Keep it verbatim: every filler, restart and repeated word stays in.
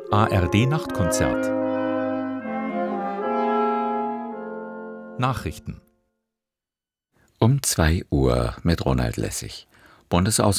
A R D-Nachtkonzert. Nachrichten. Um zwei Uhr mit Ronald Lessig. Bundesaus